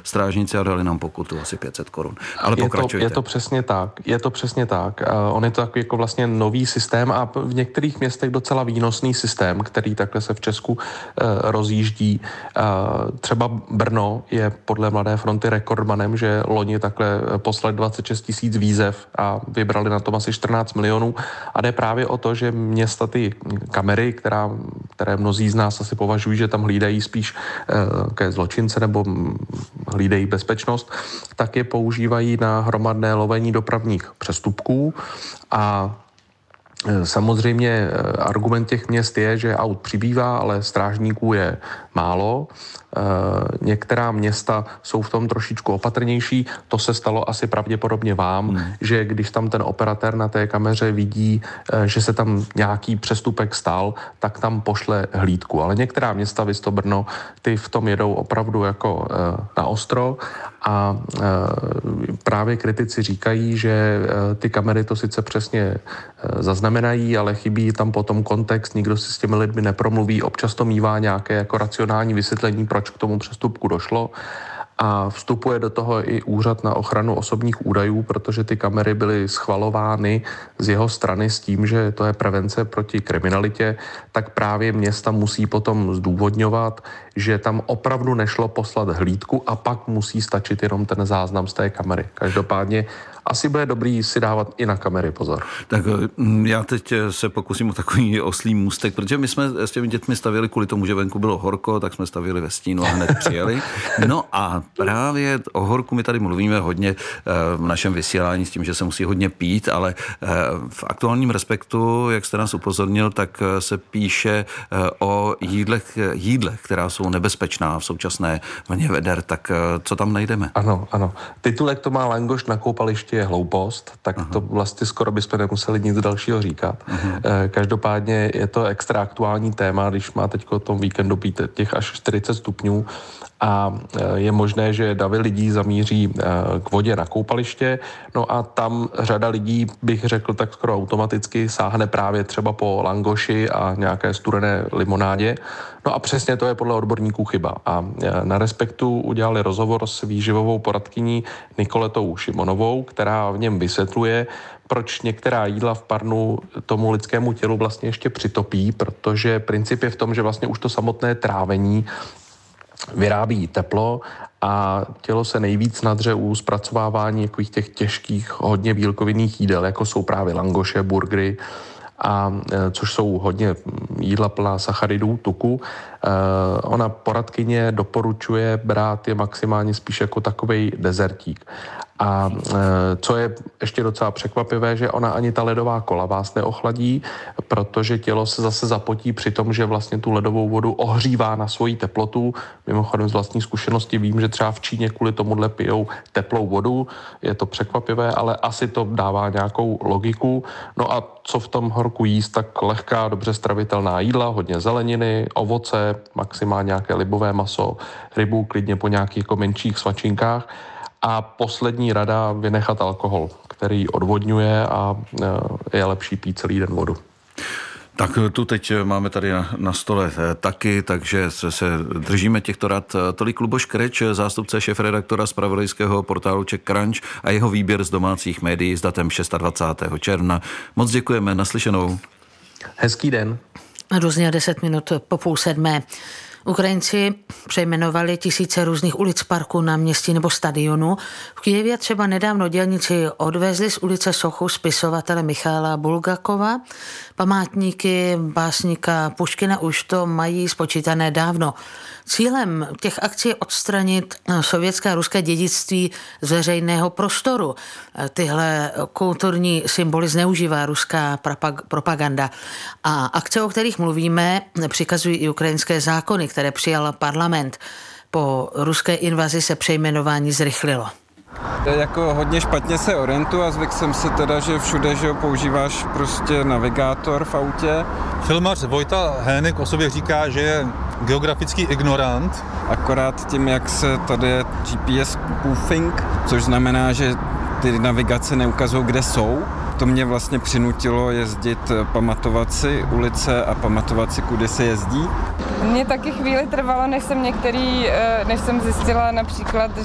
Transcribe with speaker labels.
Speaker 1: strážníci a dali nám pokutu asi 500 korun. Ale pokračujte.
Speaker 2: Je to přesně tak. On je to takový jako vlastně nový systém a v některých městech docela výnosný systém, který takhle se v Česku rozjíždí. Třeba Brno je podle Mladé fronty rekordmanem, že loni takhle poslali 26 000 výzev a vybrali na tom asi 14 milionů. A jde právě o to, že města ty kamery, které mnozí z nás asi považují, že tam hlídají spíš ke zločince nebo hlídají bezpečnost, tak je používají na hromadné lovení dopravních přestupků a samozřejmě argument těch měst je, že aut přibývá, ale strážníků je málo. Některá města jsou v tom trošičku opatrnější. To se stalo asi pravděpodobně vám, že když tam ten operatér na té kameře vidí, že se tam nějaký přestupek stal, tak tam pošle hlídku. Ale některá města, visto Brno, ty v tom jedou opravdu jako na ostro a právě kritici říkají, že ty kamery to sice přesně zaznamenají, ale chybí tam potom kontext, nikdo si s těmi lidmi nepromluví, občas to mívá nějaké jako racionální vysvětlení, proč k tomu přestupku došlo. A vstupuje do toho i Úřad na ochranu osobních údajů, protože ty kamery byly schvalovány z jeho strany s tím, že to je prevence proti kriminalitě, tak právě města musí potom zdůvodňovat, že tam opravdu nešlo poslat hlídku a pak musí stačit jenom ten záznam z té kamery. Každopádně asi bude dobrý si dávat i na kamery pozor.
Speaker 1: Tak já teď se pokusím o takový oslý můstek, protože my jsme s těmi dětmi stavěli kvůli tomu, že venku bylo horko, tak jsme stavěli ve stínu a hned přijeli. No a právě o horku my tady mluvíme hodně v našem vysílání s tím, že se musí hodně pít, ale v aktuálním Respektu, jak jste nás upozornil, tak se píše o jídlech, která jsou nebezpečná v současné vlně veder, tak co tam najdeme?
Speaker 2: Ano. Titulek to má Langoš na koupališti je hloupost, tak to vlastně skoro bychom nemuseli nic dalšího říkat. Každopádně je to extra aktuální téma, když má teď o tom víkendu být těch až 40 stupňů a je možné, že davy lidí zamíří k vodě na koupaliště, no a tam řada lidí, bych řekl tak skoro automaticky, sáhne právě třeba po langoši a nějaké studené limonádě. No a přesně to je podle odborníků chyba. A na Respektu udělali rozhovor s výživovou poradkyní Nikoletou Šimonovou, která v něm vysvětluje, proč některá jídla v parnu tomu lidskému tělu vlastně ještě přitopí, protože princip je v tom, že vlastně už to samotné trávení vyrábí teplo a tělo se nejvíc nadře u zpracovávání takových těch těžkých, hodně bílkovinných jídel, jako jsou právě langoše, burgery, což jsou hodně jídla plná sacharidů, tuku. Ona poradkyně doporučuje brát je maximálně spíš jako takovej dezertík. A co je ještě docela překvapivé, že ona ani ta ledová kola vás neochladí, protože tělo se zase zapotí při tom, že vlastně tu ledovou vodu ohřívá na svoji teplotu. Mimochodem z vlastní zkušenosti vím, že třeba v Číně kvůli tomuhle pijou teplou vodu. Je to překvapivé, ale asi to dává nějakou logiku. No a co v tom horku jíst, tak lehká, dobře stravitelná jídla, hodně zeleniny, ovoce, maximálně nějaké libové maso, rybu, klidně po nějakých jako menších svačinkách. A poslední rada, vynechat alkohol, který odvodňuje a je lepší pít celý den vodu.
Speaker 1: Tak tu teď máme tady na stole taky, takže se držíme těchto rad. Tolik Luboš Kreč, zástupce šéfredaktora zpravodajského portálu Czech Crunch a jeho výběr z domácích médií s datem 26. června. Moc děkujeme, naslyšenou.
Speaker 2: Hezký den.
Speaker 3: Různě 10 minut po 6:30. Ukrajinci přejmenovali tisíce různých ulic, parků, náměstí nebo stadionů. V Kyjevě třeba nedávno dělníci odvezli z ulice sochu spisovatele Michaila Bulgakova. Památníky básníka Puškina už to mají spočítané dávno. Cílem těch akcí je odstranit sovětské a ruské dědictví z veřejného prostoru. Tyhle kulturní symboly zneužívá ruská propaganda. A akce, o kterých mluvíme, přikazují i ukrajinské zákony, které přijal parlament. Po ruské invazi se přejmenování zrychlilo.
Speaker 4: Jako hodně špatně se orientuju a zvyk jsem si teda, že všude, že používáš prostě navigátor v autě.
Speaker 5: Filmař Vojta Hének o sobě říká, že je geografický ignorant.
Speaker 4: Akorát tím, jak se tady je GPS spoofing, což znamená, že ty navigace neukazují, kde jsou. To mě vlastně přinutilo jezdit, pamatovat si ulice a pamatovat si, kudy se jezdí.
Speaker 6: Mně taky chvíli trvalo, než jsem zjistila například,